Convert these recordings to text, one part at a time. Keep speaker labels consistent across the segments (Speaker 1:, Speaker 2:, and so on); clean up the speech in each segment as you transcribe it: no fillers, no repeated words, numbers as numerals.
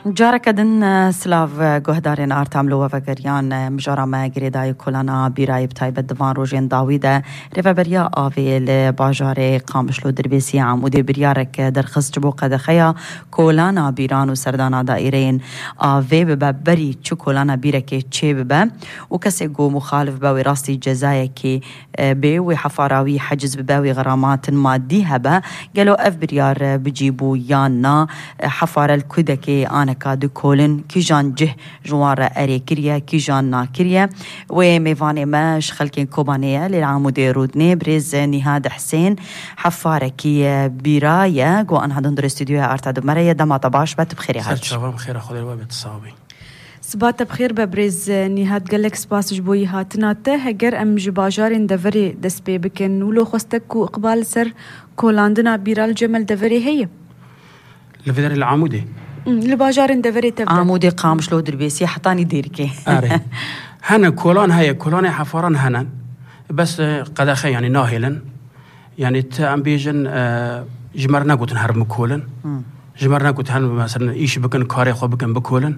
Speaker 1: جارك دن سلاف گهدارین آرتاملو و وگریان مجرم گریدای کلانا بیرای بتایبت دوان روژین داویده ریفبریا آویل باجار قامشلو دربیسی عمودی بریارک در خست جبو قدخیا کلانا بیران و سردانا دائرین آوی ببا بری چو کلانا بیرکی چه ببا و کسی گو مخالف باوی راستی جزای که بیوی حفاراوی حجز بباوی غرامات مادی هبا گلو اف بریار بجیبو یانا حفار الكودكي آن کادو کولن کی جان جه جوار اری کریه کی جان ناکریه و میوان ماش خلکین کوبانیه للعمود رودنی برز نهاد حسین حفاره کی بیرایه گو آن هدون در استودیو ارتاد مره دما طباش بات بخیری هاج
Speaker 2: شباب بخیر خدا و بتصابی
Speaker 3: سبات بخير ببرز نهاد قالك سباس جبوي هاتناته هجر ام جباجار دفري دسبي بكن ولو خستك واقبال سر كولاندنا بيرال جمل دفري هي
Speaker 2: لفدر العمودي
Speaker 3: لباجار دفري تبدا
Speaker 1: عمودي قامش لو دربيسي حطاني ديركي
Speaker 2: اري هنا كولان هي كولان حفارن هنا بس قداخي يعني ناهلا يعني تام بيجن جمرنا قوت نهرم كولن جمرنا قوت هن مثلا ايش بكن كاري خو بكن بكولن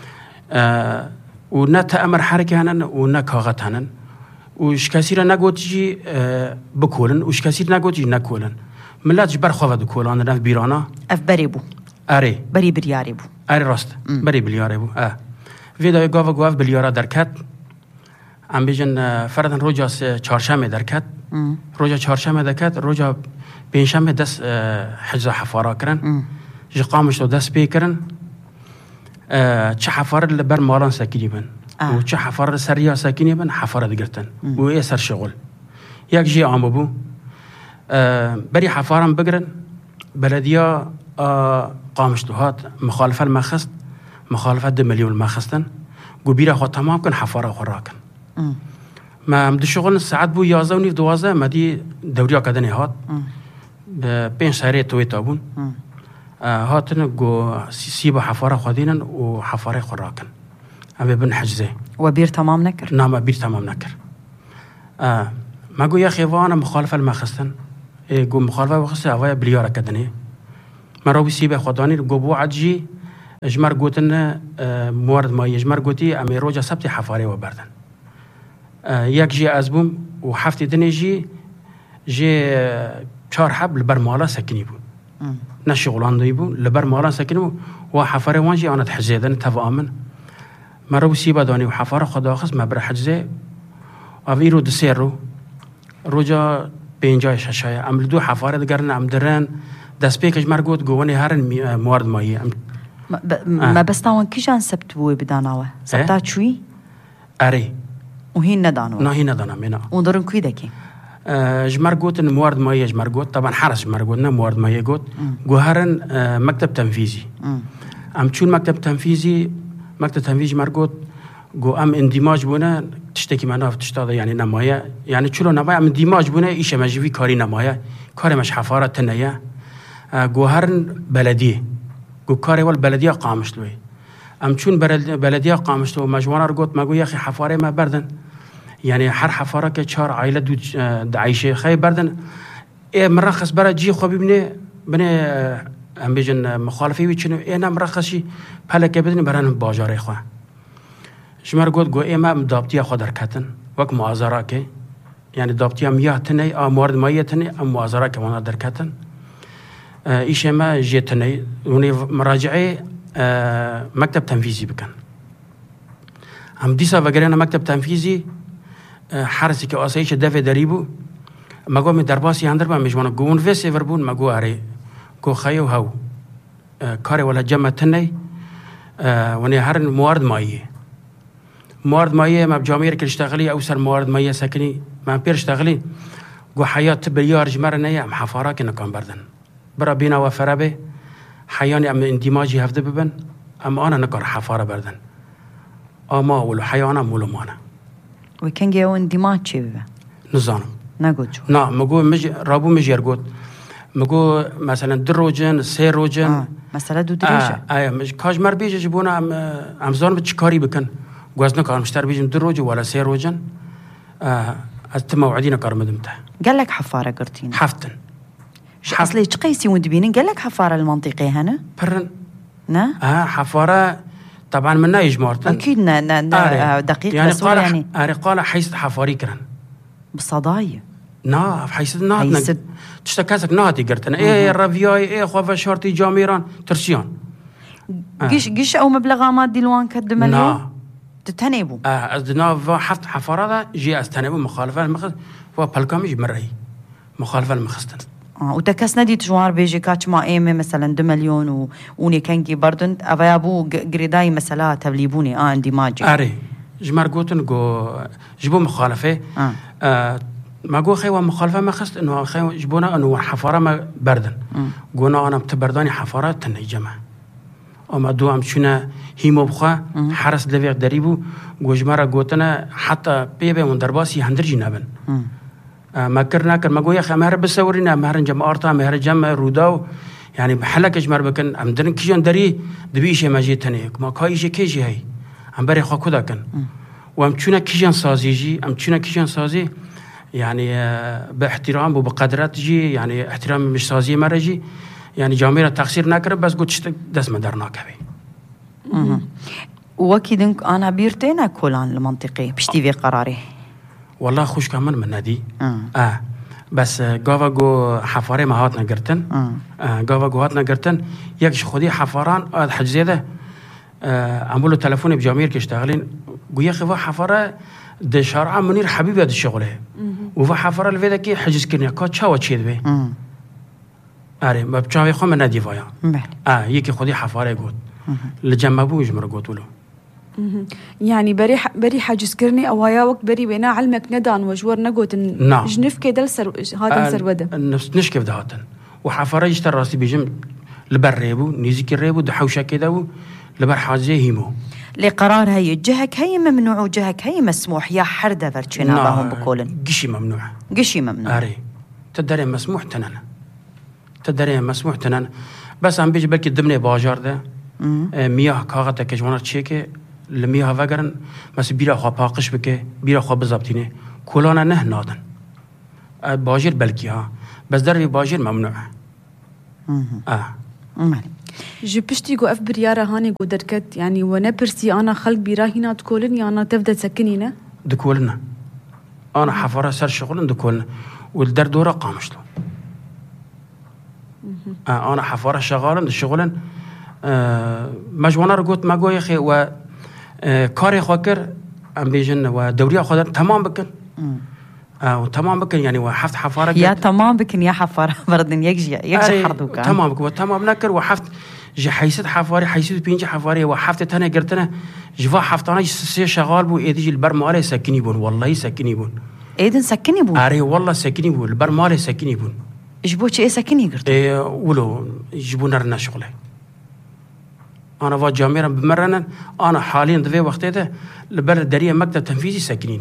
Speaker 2: ونا تأمر حركة هنا ونا كاغت هنا وش كثير نقول تجي بكولن وش كثير نقول تجي نكولن ملات جبر خوفة كولن أنا في بيرانا
Speaker 1: اف بريبو
Speaker 2: أري
Speaker 1: بري برياريبو
Speaker 2: أري راست بري بلياريبو فيدا قاف بليارا دركات عم بيجن فرضاً روجا چهارشنبه دركات روجا چهارشنبه دركات روجا پنجشنبه دست حجز حفارا کرن جقامش تو دست بيكرن چه حفار اللي بر مالان ساكني بن وچه حفار سريا ساكني بن حفار دقرتن وإيه سر شغل ياك جي عام بو بري حفارم بقرن بلديا قامشتوهات مخالفة المخست مخالفة 2 مليون المخستن قبيرة خو تمام كن حفارة خراكن ما مد شغل ساعات بو 11 و 12 ما دي دوريا كدني هات بين شهرية توي تابون هاتن جو سيبا حفارة خدينا وحفارة خراكن أبي بن حجزه
Speaker 1: وبير تمام نكر
Speaker 2: نعم بير تمام نكر ما جو يا أخي وانا مخالفة المخستن جو مخالفة وخصة أويا بليارة كدني ما روي سيبا خداني جو بو عجي جمر قوتن موارد ما يجمر قوتي أمي روجا سبتي حفارة وبردن ياك جي أزبوم وحفتي دني جي 4 حب البرمالة سكني بو نشغلان ديبو لبر مالا سكنو وحفره وانجي انا تحجزدن تفامن مرو سيبا داني وحفره خداخص ما بر حجزه اويرو دسيرو روجا بينجاي ششاي عمل دو حفاره دغرن عم درن دسبيكج مرغوت غوني هرن موارد ماي
Speaker 1: ما بس تاون كيجان سبتو بداناوه سبتا شوي
Speaker 2: اري
Speaker 1: وهي ندانو
Speaker 2: نا هي ندانا منا
Speaker 1: وندرن كويدكي
Speaker 2: جمرقوت موارد مائية جمرقوت طبعا حرس جمرقوتنا موارد مائية قوت جوهرن مكتب تنفيذي أم شون مكتب تنفيذي جمرقوت جو أم اندماج بونا تشتكي معنا في تشتاده يعني نماية يعني شلو نماية أم اندماج بونا إيش ماجي كاري نماية كاري مش حفارة تنايا جوهرن بلدية جو كاري والبلدية قامشلوي أم شون بلدية قامشلو مجوانا رقوت ما جو يا أخي حفارة ما بردن يعني حر حفارة كشار عائلة دو عايشة خي بردن إيه مرخص برا جي خو بني هم بيجن مخالفي ويشنو إيه نام مرخصي بحاله كبدني بران باجار إخوة شمر قد جو إيه ما مدابتيا خدر كتن وك معذرة كي يعني دابتيا مياه تني موارد مائية تني معذرة كمان در كتن إيش ما جي تني وني مراجعي مكتب تنفيذي بكن هم ديسا وغيرنا مكتب تنفيذي حرسي كأسايش دفع دريبو ماگو می درباسی هندر با میشوانه گون ویسی وربون ماگو اره کو خیو هاو کاری ولا جمع تنی ونی هر موارد مایه ما بجامعه که اشتغلی او سر موارد مایه سکنی ما پیر اشتغلی گو حیات بلیار جمر نیا ام حفارا که نکان بردن برا بینا و فرابه حیانی ام اندماجی هفته ببن ام آنا نکار حفارا بردن اما ولو حیانا مولو مانا
Speaker 1: وكان جاو اندماج چه ببه؟
Speaker 2: نزانم
Speaker 1: نگو جو
Speaker 2: نا مگو رابو مجیر گود مگو مثلا 2 روزن 3 روزن
Speaker 1: مثلا 2 درجه
Speaker 2: مش کاج مر بیجه جبونا ام زان چی کاری بکن گوزنا کار مشتر بیجم 2 روز ولا 3 روزن از موعدینا کار مدمته
Speaker 1: قال لك حفاره قرتين
Speaker 2: حفتن
Speaker 1: اصلي قيسي وندبينين قال لك حفاره المنطقه هنا
Speaker 2: برن
Speaker 1: نه
Speaker 2: حفاره طبعا من نايج مارتن
Speaker 1: اكيد دقيق
Speaker 2: يعني
Speaker 1: بس
Speaker 2: قال قال حيث حفاري كرن
Speaker 1: بصداي
Speaker 2: نا حيث نات تشتكاسك ناتي قرتنا ايه الرافياي ايه خوفا شورتي جاميران ترسيان
Speaker 1: قش او مبلغ مادي لوان كد مليون تتنبو
Speaker 2: ازدنا حفت حفاره جي استنبو مخالفه المخ وبالكم يجي مري مخالفه المخستن
Speaker 1: وتكس ندي تجوار بيجي كاتش ما ايمه مثلا 2 مليون وني كانجي بردن ابا ابو قريداي مثلا تبليبوني عندي ماجي
Speaker 2: اري جمار قوتن جو جبو مخالفه ما جو خيوا مخالفه ما خست انه خيوا جبونا انه حفاره ما بردن قونا انا بتبرداني حفاره تنجمه اما دو ام شنا هيمو بخا حرس لفيق دريبو جمار قوتنا حتى بيبي من درباسي هندرجي نابن ما كرنا كر ما قوي خا مهر بسورينا مهر جمع ارتا مهر جمع روداو يعني بحلك جمر بكن ام درن كيجان دري دبيشه ما جيتني ما كايشه كيجي هي ام بري خا كودا كن وام تشونا كيجان سازيجي ام تشونا كيجان سازي يعني باحترام وبقدرات جي يعني احترام مش سازي مرجي يعني جاميره تقصير نكر بس قلت دس ما درناك هبي
Speaker 1: وكيدنك انا بيرتينا كولان المنطقي بشتي في قراري
Speaker 2: والله خوش كمان من نادي بس قاوا جو حفاري ما هاتنا قرتن قاوا جو هاتنا قرتن يكش خودي حفاران هذا حجزيده عملوا تلفوني بجامير كيشتغلين قويا خوا حفاره د شارع منير حبيبي هذا الشغله وفا حفاره الفيدا كي حجز كنيا كا تشاو تشيد بي اري ما بتشاوي خو من نادي فايا يكي خودي حفاره قوت لجمبو يجمر قوتولو
Speaker 3: يعني بري حاجز كرني او هيا وقت بري بينا علمك ندان وجور نقوت جنف كدل هاتن سرودة
Speaker 2: نفس كيف هاتن وحفره يشتر راسي بيجم لبريبو نيزيك الريبو دحوشه كده لبر حاجه هيمو
Speaker 1: لقرار هي جهك هي ممنوع وجهك هي مسموح يا حرده برشنا باهم بقولن
Speaker 2: قشي ممنوع اري تدري مسموح تنن بس عم بيجي بالك ضمن باجار ده مياه كاغته كجونا تشيكي لمياه وگرن مس بيرا خو باقش بك بيرا خو بزابتينه كولانا نه نادن باجر بلكي ها بس در باجر ممنوع
Speaker 3: جي بشتي جو اف برياره هاني جو دركت يعني وانا برسي انا خلق بيرا هنا تكولن يعني تبدا تسكنينا
Speaker 2: دكولنا انا حفره سر شغل دكولنا والدر دوره قامشلو انا حفره شغالن شغلن مجوانا رقوت ما قوي اخي و كاري خاكر ام بيجن ودوري خاطر تمام بكن وتمام بكن يعني وحفت حفاره
Speaker 1: يا تمام بكن يا حفاره بردن يجي حردوك
Speaker 2: تمام بك وتمام نكر وحفت جي حيسد حفاري حيسد بينج حفاري وحفت تنا قرتنا جفا حفتانا سي شغال بو ايدي البر مالي سكني بون والله سكني بون
Speaker 1: ايدن سكني بون
Speaker 2: اري والله سكني بون البر مالي سكني بون
Speaker 1: جبوش ايه سكني قرت
Speaker 2: ولو يجيبون لنا شغله انا فا جاميرا بمرنا انا حاليا ذي وقت ده لبر دريه مكتب تنفيذي ساكنين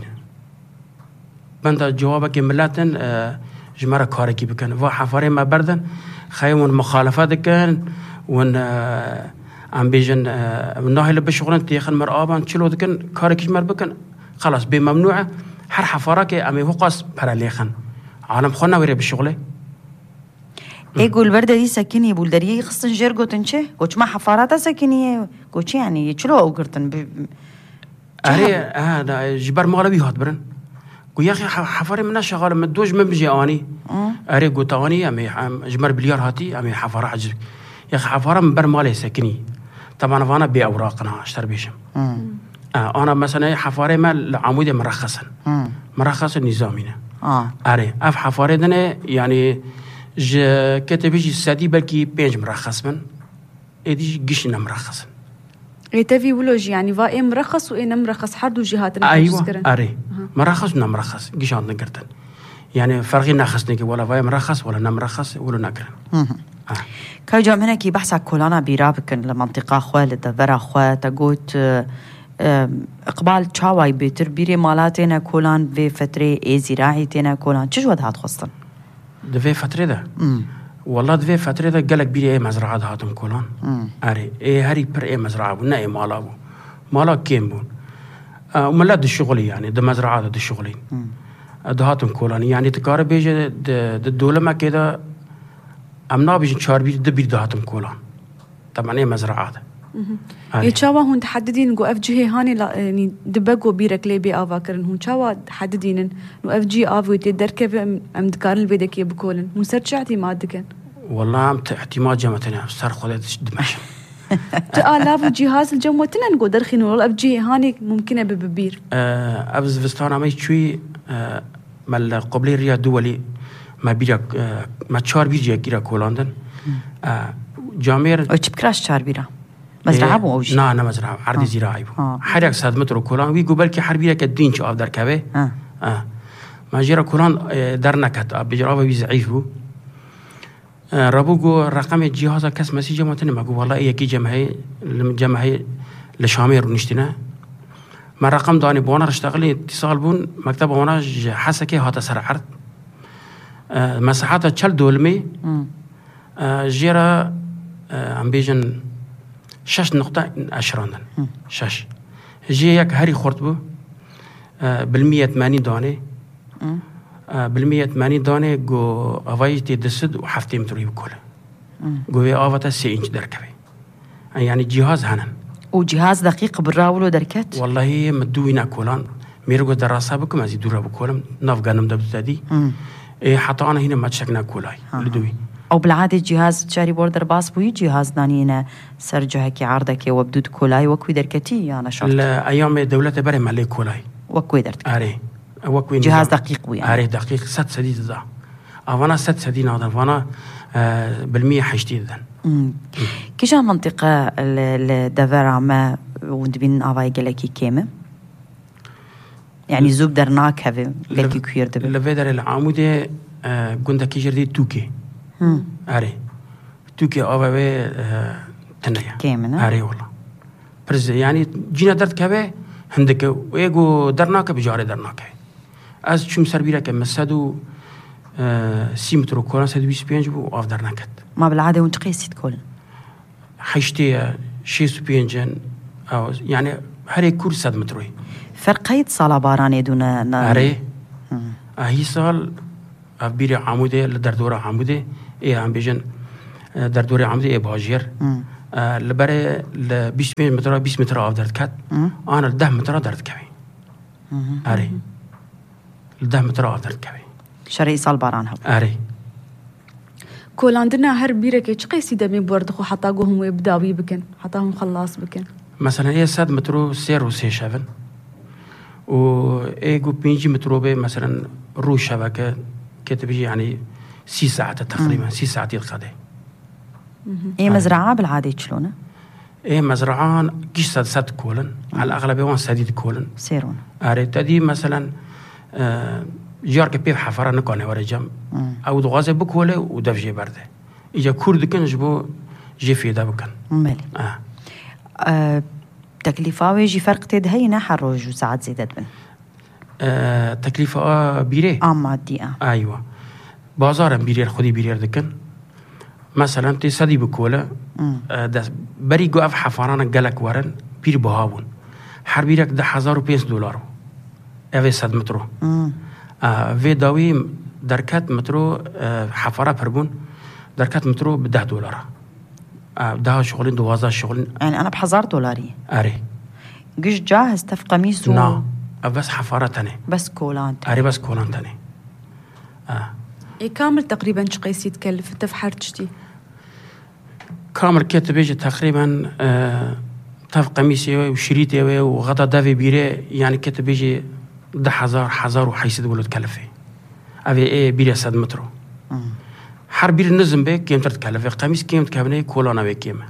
Speaker 2: بنت جوابك ملاتن جمره كاركي بكن فا حفاري ما بردن خيمون مخالفات كان ون ام بيجن من ناحيه بشغلن تيخن مرابان تشلو دكن كاركي مر بكن خلاص بممنوعه حر حفارك امي وقاس براليخن عالم خنا ويري بشغله
Speaker 1: يقول برده دي سكني بولدريه خصن جرجو تنشه قوش ما حفارات سكنيه قوش يعني شلو اوقرتن
Speaker 2: اري هذا جبر مغربي هات برن قو يا اخي حفاري منا شغال مدوج من بجي اني اري قو تاني امي جمر بليار هاتي امي حفاره عجب يا اخي حفاره من بر مالي سكني طبعا انا بي اوراقنا اشتر بيشم انا مثلا حفاري مال عمودي مرخص نظامينا اري اف حفاري دنا يعني كتبيجي السادي بلكي بينج مرخص من ايدي قشنا مرخص
Speaker 3: تفي ولوج يعني فا مرخص وايه مرخص حد وجهات
Speaker 2: ايوه اري مرخص ونا مرخص قشان نقرتن يعني فرقي ناخصني ولا فا مرخص ولا نمرخص ولا نقرن
Speaker 1: كاجا منكي بحث كولانا بيرابكن لمنطقه خوالد برا خوا تقوت اقبال تشاواي بتربيري مالاتنا كولان في فتره اي زراعتنا كولان تشود هاد خصن
Speaker 2: دفي فتره ده والله دفي فتره ده قالك بيري اي مزرعه هاتم كولان اري اي هري بر اي مزرعه ونا اي مالابو مالا كيم بون وملا د شغلي يعني د مزرعه د شغلي هاتم كولان يعني تكار بيجي د دوله ما كده امنا بيجي 4 بير د بير هاتم كولان طبعا ايه مزرعات
Speaker 3: يتشاوا هون تحددين جو اف جي هاني يعني دبقوا بيرك لي بي افاكرن هون تشاوا تحددين نو اف جي افو تدركب ام دكار البيدك يبكولن مو سرچ اعتمادك
Speaker 2: والله اعتماد جمتنا صار خذت دمشق
Speaker 3: تآلاف جهاز الجمو تنن درخين والله اف جي هاني ممكنه ببير
Speaker 2: ابز فستانا ما يشوي مال قبل ريا دولي ما بيرك ما تشار بيجي كيرا كولاندن جامير
Speaker 1: او تشبكراش تشار بيرا مزرعه بو اوجي
Speaker 2: نا مزرعه عرض زراعي حرق 100 متر كولان وي قبل كي حربيرك الدين شو افدر كبه ما جرى كولان درنكت بجرابه بيزعيفو رابوغو رقم الجهاز كاس مسيجه متن ما والله يكي جمعي لشامير نشتنا ما رقم داني بونا اشتغلي اتصال بون مكتب وانا حسكي هات سر عرض مساحات 40 دولمي جيرا ام بيجن 6.10 6 جي يك هاري خرطبو بالمية 80 داني بالمية 80 دانه جو أواجتي دسد وحفتي متروي بكله جو آواتا 3 إنش دركبي يعني جهاز هنن
Speaker 1: وجهاز دقيق بالراولو دركت
Speaker 2: والله مدوينا كولان ميرجو دراسة بكم أزي دورا بكولم نافقانم دبتدي إيه حتى أنا هنا ما تشكنا كولاي لدوي
Speaker 1: أو بالعادة جهاز تشاري بوردر باس بوي جهاز دانينا سرجها كي عرضك وبدود كولاي وكوي دركتي أنا شرط
Speaker 2: لا أيام دولة بري مالي كولاي
Speaker 1: وكوي دركت
Speaker 2: أري
Speaker 1: جهاز دقيق ويا
Speaker 2: أري دقيق 6 سديد ذا أنا 6 سديد هذا فأنا بالمية حشتي ذا
Speaker 1: كيجا منطقة الدفرة ما وندبين أواي جلكي كيمة يعني زوب درناك هذا جلكي كوير دبل
Speaker 2: لفيدر العمودة قلنا كيجردي توكي أري توكي أواي تنايا
Speaker 1: كيمة
Speaker 2: أري والله برز يعني جينا درت كبه هندك ويجو درناك بجاري درناك از شو مسربيرة كمسادو 6 متر كولان 125 بو اف درناكت
Speaker 1: ما بالعاده وانت قيسيت كل
Speaker 2: حيشتي 65 او يعني هري كورس 100 متر
Speaker 1: فرقيت صاله باراني دون
Speaker 2: هري هي صال ابيري عموده لدردوره عموده اي عم بيجن دردوره عموده اي باجير لبري ل 20 متر 20 متر اف درت كات انا 10 متر درت كبي هري 10 متر اف درت كبي
Speaker 1: شرعي صال باران هب
Speaker 2: أري
Speaker 3: كولاندنا هر بيرك إيش قيسي دمي بوردخو حتى جوهم ويبداوي بكن حتى هم خلاص بكن
Speaker 2: مثلا إيه 7 متر سير وسي شافن وإيه جو 5 متر به مثلا رو شبكة كتبي يعني 6 ساعات تقريبا 6 ساعات القضاء
Speaker 1: إيه مزرعة بالعادة شلونه؟
Speaker 2: إيه مزرعان كيش سد كولن على الأغلب يوان سديد كولن
Speaker 1: سيرون
Speaker 2: أري تدي مثلا جار كبيف حفرة نكونه ورجم أو دغازة بكوله ودفجي برده إجا كورد كن جبو جي في ده بكن
Speaker 1: مالي تكلفة ويجي فرق تدهينا حروج وساعات زيادة بن
Speaker 2: تكلفة بيري
Speaker 1: مادي
Speaker 2: أيوة بازار بيري خدي بيري دكن مثلا تصدي بكوله دس بري جو أف حفرانة جالك ورن بير بهاون حربيرك $10,500 أبي 100 متر في داوي دركات مترو حفرة بربون دركات مترو $10 ده شغلين 12 شغلين
Speaker 1: يعني أنا $1000
Speaker 2: أري
Speaker 1: قش جاهز تف قميص
Speaker 2: نعم بس حفرة تاني
Speaker 1: بس كولان
Speaker 2: أري بس كولان تاني
Speaker 3: إيه كامل تقريبا شقيس يتكلف تفحرتشتي
Speaker 2: كامل كيت بيجي تقريبا تف قميصي وشريطي وغطا دافي بيري يعني كيت بيجي 10,000 وحيسد ولد كلفه أبي إيه بيري 100 متر حر بير النزم بك كيم ترتكلفه قميص كيم تكابني كولانا بكيمة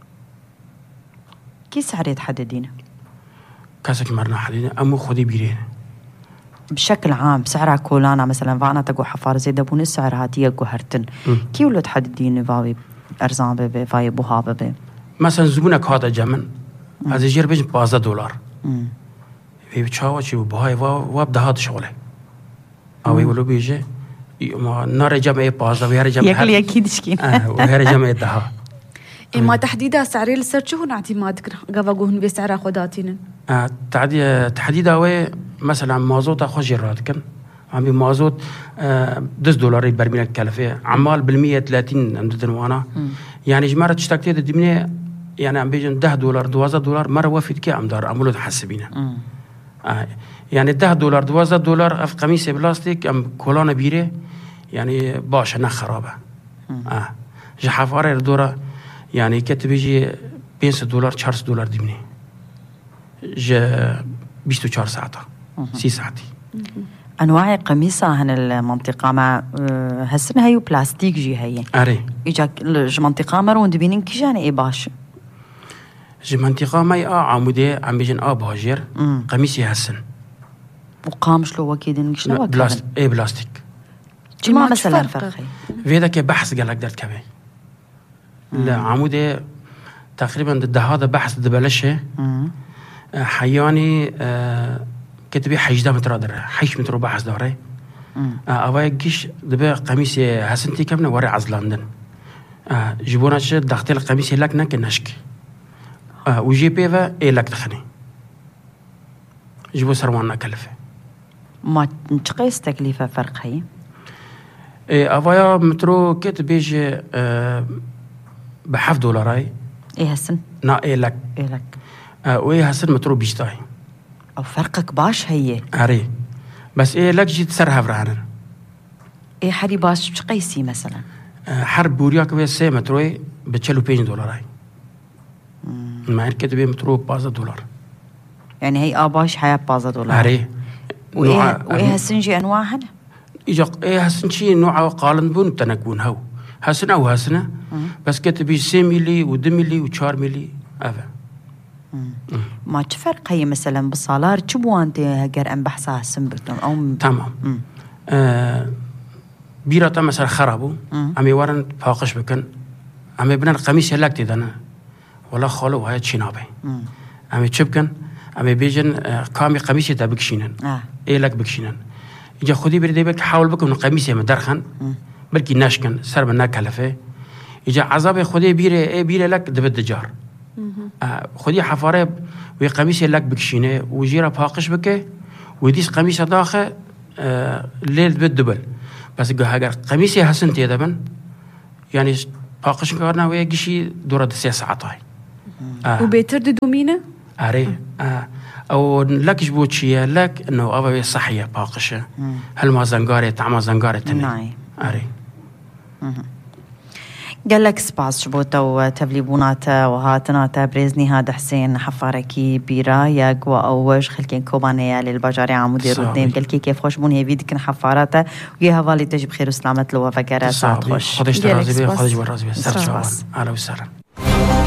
Speaker 1: كي سعر يتحددين
Speaker 2: كاسك مرنا حدينا أمو خدي بيرين
Speaker 1: بشكل عام سعرها كولانا مثلا فانا تقو حفار زي دبون السعر هاتي يقو هرتن كي ولو تحددين فاوي أرزان بي فاي بوهابة بي
Speaker 2: مثلا زبونك هذا جمن هذا جير بيجن $15 في بتشاوى شيء بهاي وابدا هذا شغله أو يقولوا بيجي ما نرجع ما يبازا ويرجع
Speaker 1: ياكل أكيد شكين
Speaker 2: ويرجع ما يدها
Speaker 3: إيه ما تحديدا سعري لسر شو نعتمادك قفاقوهن بسعر خداتين
Speaker 2: تحديدا وي مثلا مازوتا خوش جراتكن عم بمازوت $10 برميل الكلفة عمال بالمية 30 أمددن وانا يعني جمارة تشتكتي دمني يعني عم بيجن $10 $12 مرة وافد كي عم دار عملوا تحسبينه يعني $10 $12 أف قميص بلاستيك أم كولانا بيرة يعني باش أنا خرابة جحافارة الدورة يعني كتب يجي $5 $4 دمني جا 24 ساعة 6 ساعتي
Speaker 1: أنواع قميصة هن المنطقة ما هسنا هيو بلاستيك جي هي
Speaker 2: أري
Speaker 1: إجا منطقة مرون دبينين كيجاني إيه باش
Speaker 2: جي منطقة ما عمودي عم بيجن بهاجر قميصي هسن
Speaker 1: وقامش لو وكيدين شنو
Speaker 2: بلاستيك
Speaker 1: جماعة مثلا فرقي
Speaker 2: فيدا كي بحث قالك درت كبي لا عمودي تقريبا ضد هذا بحث دبلشه حياني كتبي حيجدا متر در حيش متر بحث دوري أبغى جيش دبي قميصي هسنتي كمنا وري عزلاندن جبونا شيء دختي القميص لك نشك وجي بيفا لك تخني جبو سروانا كلفه
Speaker 1: ما تقيس تكلفة فرق هي
Speaker 2: أبغى مترو كتبيجي $5
Speaker 1: إيه هسن
Speaker 2: نا لك وإيه هسن مترو بيجتاي
Speaker 1: أو فرقك باش هي
Speaker 2: أري بس لك جيت سرها فرعنا
Speaker 1: إيه حري باش مش قيسي مثلا
Speaker 2: حرب بورياك ويا سي متروي $5 ما كتبي مترو $15
Speaker 1: يعني هي باش حياة $15
Speaker 2: أري
Speaker 1: وإيه هسنجي أنواعهن
Speaker 2: إجا هسن شيء نوع قالن بون تنكون هو هسنا وهسنا بس كتبي 6 ملي و2 ملي و4 ملي أفا
Speaker 1: ما تفرق هي مثلا بالصالار تشبوان تهجر أم بحثها سنبتون أو
Speaker 2: تمام بيرة مثلا خرابو عمي ورن فاقش بكن عمي بنا القميص يلاك تدنا ولا خالو هاي تشينابي عمي تشبكن عمي بيجن كامي قميصي تا بكشينن لك بكشينن إجا خدي بريدي بك حاول بكم قميصي مدرخن بلكي ناشكن سر من كلفه إجا عذاب خدي بيرة لك دبد جار خدي حفارة وقميص لك بكشينه وجيرة فاقش بك وديس قميص داخل ليل بالدبل بس هاجر قميصي حسن تيدبن يعني فاقش كارنا ويجيشي دورة 6 ساعات
Speaker 3: وبيتر دومينه
Speaker 2: أري أو لك جبوتشيا لك إنه أبغى صحية فاقشة هل ما زنقارة تعمى زنقارة تاني أري
Speaker 1: قال لك سباس شبوتا وتبليبوناتا وهاتناتا بريزني هذا حسين حفاركي برايك وأوج خلكين كوبانيا للبجاري عمودي ردين قال كي كيف خوش بون هي فيدك حفارته ويها فالي تجيب خير وسلامة لو فكرة ساعة خوش
Speaker 2: خدش ترازي بيه خدش ورازي بيه سر سوان أهلا وسهلا